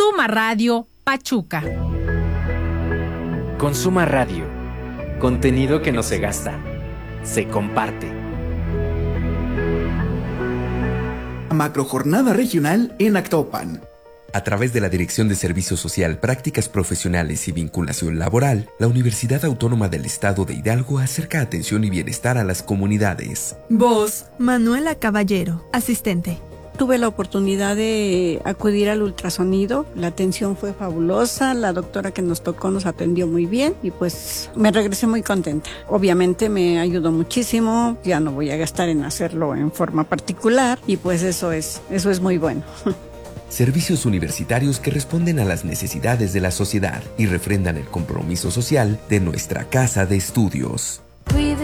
Consuma Radio Pachuca. Consuma Radio. Contenido que no se gasta, se comparte. Macrojornada regional en Actopan. A través de la Dirección de Servicio Social, Prácticas Profesionales y Vinculación Laboral, la Universidad Autónoma del Estado de Hidalgo acerca atención y bienestar a las comunidades. Voz: Manuela Caballero, asistente. Tuve la oportunidad de acudir al ultrasonido, la atención fue fabulosa, la doctora que nos tocó nos atendió muy bien y pues me regresé muy contenta. Obviamente me ayudó muchísimo, ya no voy a gastar en hacerlo en forma particular y pues eso es muy bueno. Servicios universitarios que responden a las necesidades de la sociedad y refrendan el compromiso social de nuestra casa de estudios.